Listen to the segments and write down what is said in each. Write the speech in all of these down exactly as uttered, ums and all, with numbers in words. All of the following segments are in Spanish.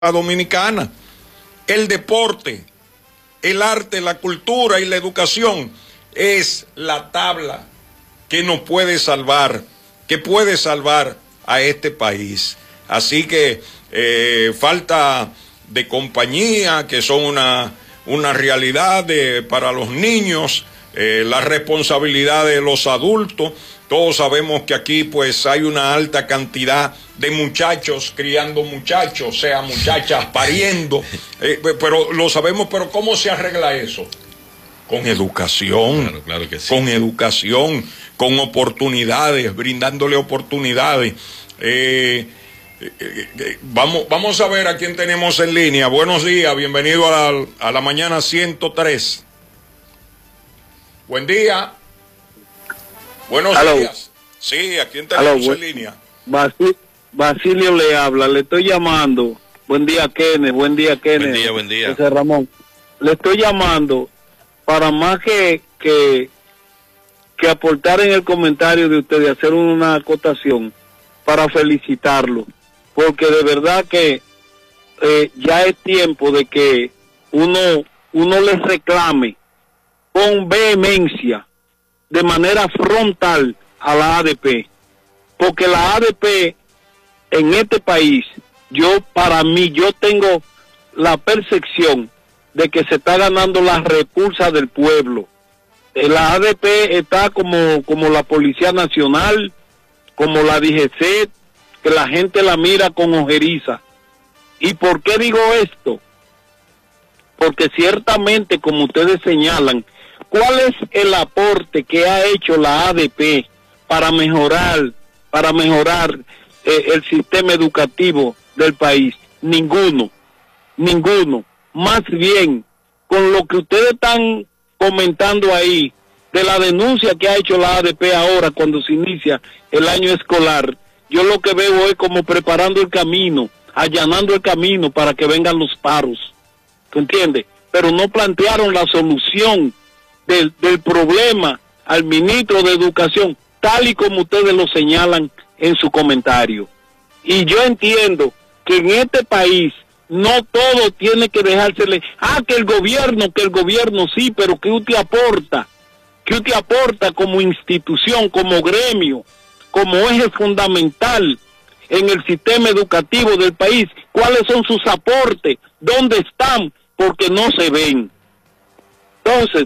Dominicana. El deporte, el arte, la cultura y la educación es la tabla que nos puede salvar, que puede salvar a este país. Así que eh, falta de compañía, que son una, una realidad de, para los niños, eh, la responsabilidad de los adultos. Todos sabemos que aquí pues hay una alta cantidad de muchachos criando muchachos, o sea, muchachas pariendo, eh, pero lo sabemos, pero ¿cómo se arregla eso? Con educación, claro, claro que sí. Con educación, con oportunidades, brindándole oportunidades. Eh, eh, eh, vamos, vamos a ver a quién tenemos en línea. Buenos días, bienvenido a la, a la mañana ciento tres. Buen día. Buenos Hello. días. Sí, ¿a quién tenemos Hello. en línea? Basi- Basilio le habla, le estoy llamando. Buen día, Kenneth. Buen día, Kenneth. Buen día, buen día. José Ramón. Le estoy llamando para más que, que, que aportar en el comentario de usted, de hacer una acotación, para felicitarlo. Porque de verdad que eh, ya es tiempo de que uno, uno les reclame con vehemencia, de manera frontal, a la A D P, porque la A D P en este país, yo para mí, yo tengo la percepción de que se está ganando la repulsa del pueblo. La A D P está como, como la Policía Nacional, como la D G C, que la gente la mira con ojeriza. ¿Y por qué digo esto? Porque ciertamente, como ustedes señalan, ¿cuál es el aporte que ha hecho la A D P para mejorar, para mejorar eh, el sistema educativo del país? Ninguno, ninguno. Más bien, con lo que ustedes están comentando ahí, de la denuncia que ha hecho la A D P ahora cuando se inicia el año escolar, yo lo que veo es como preparando el camino, allanando el camino para que vengan los paros. ¿Tú entiendes? Pero no plantearon la solución Del, del problema al ministro de Educación, tal y como ustedes lo señalan en su comentario. Y yo entiendo que en este país no todo tiene que dejársele, ah, que el gobierno, que el gobierno sí, pero que usted aporta, que usted aporta como institución, como gremio, como eje fundamental en el sistema educativo del país. ¿Cuáles son sus aportes? ¿Dónde están? Porque no se ven. Entonces,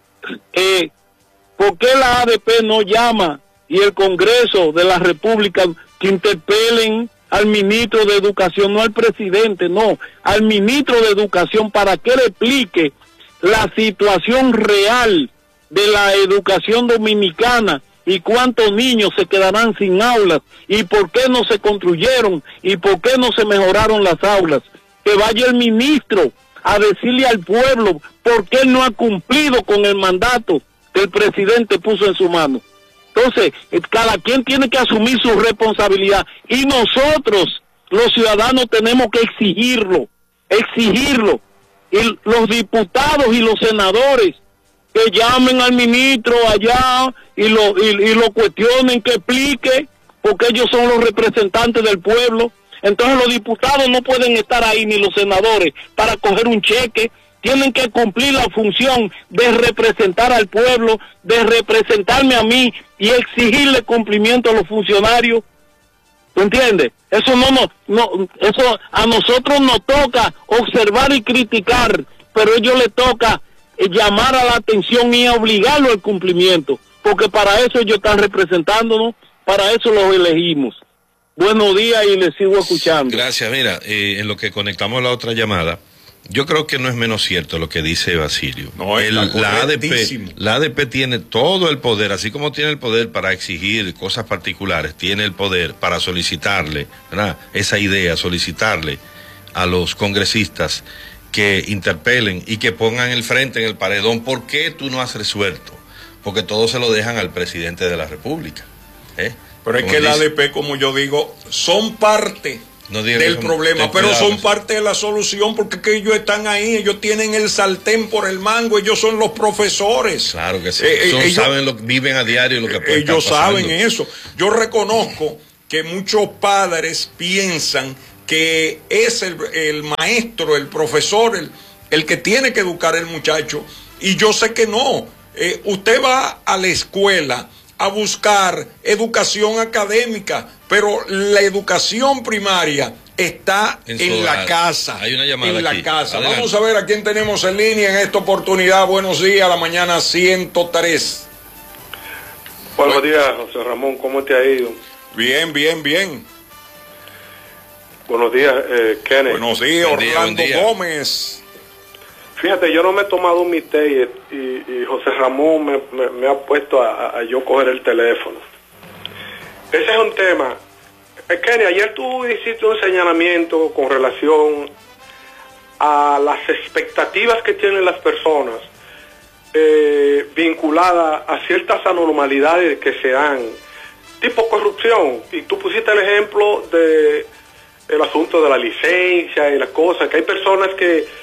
Eh, ¿por qué la A D P no llama y el Congreso de la República que interpelen al ministro de Educación, no al presidente, no, al ministro de Educación, para que le explique la situación real de la educación dominicana y cuántos niños se quedarán sin aulas y por qué no se construyeron y por qué no se mejoraron las aulas? Que vaya el ministro a decirle al pueblo por qué no ha cumplido con el mandato que el presidente puso en su mano. Entonces, cada quien tiene que asumir su responsabilidad y nosotros, los ciudadanos, tenemos que exigirlo, exigirlo. Y los diputados y los senadores que llamen al ministro allá y lo, y, y lo cuestionen, que explique, porque ellos son los representantes del pueblo. Entonces los diputados no pueden estar ahí, ni los senadores, para coger un cheque. Tienen que cumplir la función de representar al pueblo, de representarme a mí y exigirle cumplimiento a los funcionarios. ¿Tú entiendes? Eso no, no, no, eso a nosotros nos toca observar y criticar, pero a ellos les toca llamar a la atención y obligarlo al cumplimiento, porque para eso ellos están representándonos, para eso los elegimos. Buenos días y les sigo escuchando. Gracias. Mira, eh, en lo que conectamos la otra llamada, yo creo que no es menos cierto lo que dice Basilio. No, el, la A D P, la A D P tiene todo el poder, así como tiene el poder para exigir cosas particulares, tiene el poder para solicitarle, ¿verdad?, esa idea, solicitarle a los congresistas que interpelen y que pongan el frente en el paredón. ¿Por qué tú no has resuelto? Porque todo se lo dejan al presidente de la República, ¿eh? Pero es que el A D P, como yo digo, son parte no del son, problema, pero son parte de la solución, porque que ellos están ahí, ellos tienen el sartén por el mango, ellos son los profesores. Claro que sí, eh, son, ellos saben lo que viven a diario lo que puede ellos estar pasando. Saben eso. Yo reconozco que muchos padres piensan que es el, el maestro, el profesor, el, el que tiene que educar al muchacho. Y yo sé que no. Eh, usted va a la escuela a buscar educación académica, pero la educación primaria está en, en la casa. Hay una llamada en la aquí. casa. Adelante. Vamos a ver a quién tenemos en línea en esta oportunidad. Buenos días, la mañana ciento tres. Buenos días, José Ramón, ¿cómo te ha ido? Bien, bien, bien. Buenos días, eh, Kenneth. Buenos días, buen día, Orlando buen día. Gómez. Fíjate, yo no me he tomado mi té y, y José Ramón me, me, me ha puesto a, a yo coger el teléfono. Ese es un tema. Eh, Kenneth, ayer tú hiciste un señalamiento con relación a las expectativas que tienen las personas eh, vinculadas a ciertas anormalidades que se dan, tipo corrupción. Y tú pusiste el ejemplo de el asunto de la licencia y las cosas, que hay personas que eh,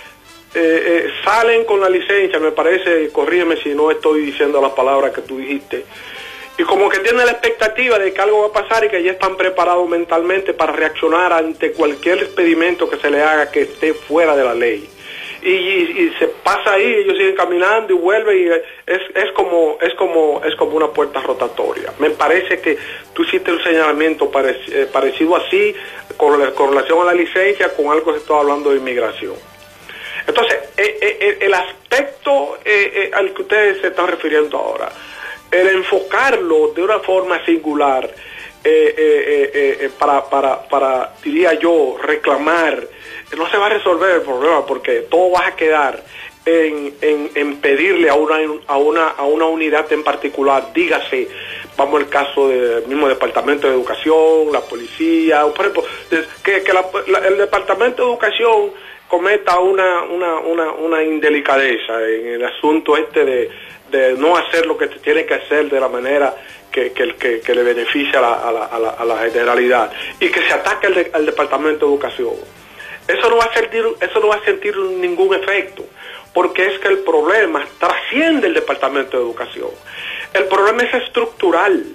eh, salen con la licencia, me parece, corrígeme si no estoy diciendo las palabras que tú dijiste, y como que tienen la expectativa de que algo va a pasar y que ya están preparados mentalmente para reaccionar ante cualquier experimento que se le haga que esté fuera de la ley. Y, y, y se pasa ahí, ellos siguen caminando y vuelven, y es, es como es como es como una puerta rotatoria. Me parece que tú hiciste un señalamiento parec- eh, parecido así con, con relación a la licencia, con algo que se estaba hablando de inmigración. Entonces, eh, eh, el aspecto eh, eh, al que ustedes se están refiriendo ahora, el enfocarlo de una forma singular, eh, eh, eh, eh, para, para, para, diría yo, reclamar, no se va a resolver el problema, porque todo va a quedar en, en, en pedirle a una, a, una, a una unidad en particular, dígase, vamos al caso del mismo Departamento de Educación, la policía, por ejemplo, que, que la, la, el Departamento de Educación cometa una, una, una, una indelicadeza en el asunto este de, de no hacer lo que se tiene que hacer de la manera que, que, que, que le beneficia a la, a, la, a, la, a la generalidad, y que se ataque al, de, al Departamento de Educación. Eso no va a sentir, eso no va a sentir ningún efecto, porque es que el problema trasciende el Departamento de Educación. El problema es estructural,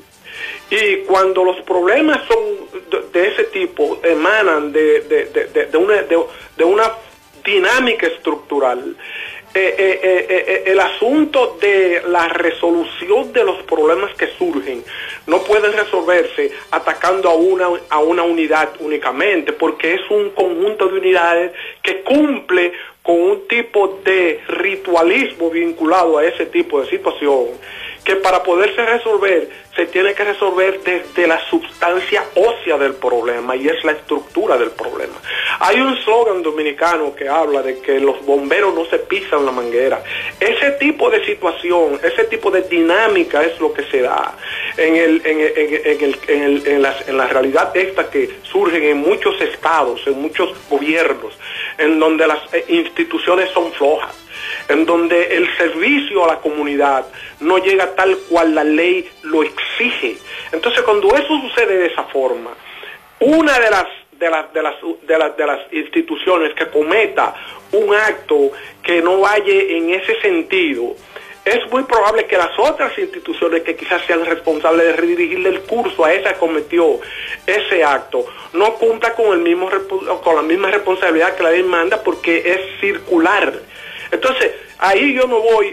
y cuando los problemas son de, de ese tipo, emanan de, de, de, de, de, una, de, de una dinámica estructural, eh, eh, eh, eh, el asunto de la resolución de los problemas que surgen no pueden resolverse atacando a una, a una unidad únicamente, porque es un conjunto de unidades que cumple con un tipo de ritualismo vinculado a ese tipo de situación, que para poderse resolver se tiene que resolver desde la sustancia ósea del problema, y es la estructura del problema. Hay un slogan dominicano que habla de que los bomberos no se pisan la manguera. Ese tipo de situación, ese tipo de dinámica es lo que se da en, el, en, el, en, el, en, el, en, la, en la realidad esta que surgen en muchos estados, en muchos gobiernos, en donde las instituciones son flojas, en donde el servicio a la comunidad no llega tal cual la ley lo exige. Entonces, cuando eso sucede de esa forma, una de las de las de las de las de las instituciones que cometa un acto que no vaya en ese sentido, es muy probable que las otras instituciones que quizás sean responsables de redirigirle el curso a esa que cometió ese acto no cumpla con el mismo con la misma responsabilidad que la ley manda, porque es circular. Entonces, ahí yo no voy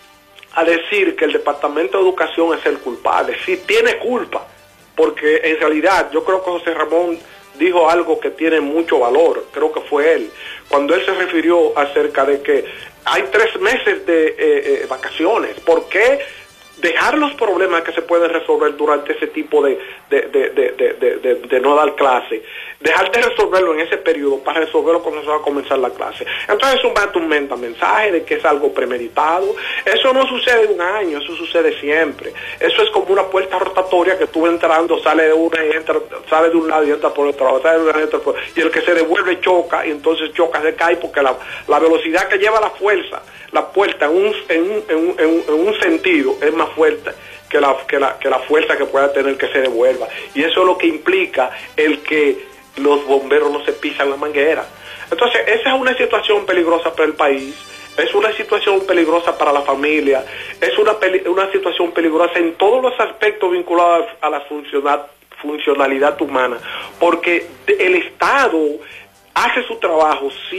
a decir que el Departamento de Educación es el culpable. Sí tiene culpa, porque en realidad yo creo que José Ramón dijo algo que tiene mucho valor, creo que fue él, cuando él se refirió acerca de que hay tres meses de eh, eh, vacaciones. ¿Por qué dejar los problemas que se pueden resolver durante ese tipo de, de, de, de, de, de, de, de no dar clase? Dejar de resolverlo en ese periodo para resolverlo cuando se va a comenzar la clase. Entonces eso va a un mensaje de que es algo premeditado. Eso no sucede en un año, eso sucede siempre. Eso es como una puerta rotatoria que tú entrando, sale de una y entra, sale de un lado y entra por otro lado, sale de una y entra por otro, y el que se devuelve choca, y entonces choca, se cae, porque la, la velocidad que lleva la fuerza, la puerta en un, en un, en un, en un, en un sentido es más fuerte que la, que, la, que la fuerza que pueda tener que se devuelva. Y eso es lo que implica el que los bomberos no se pisan la manguera. Entonces, esa es una situación peligrosa para el país, es una situación peligrosa para la familia, es una, peli una situación peligrosa en todos los aspectos vinculados a la funcionalidad funcionalidad humana, porque el Estado hace su trabajo sí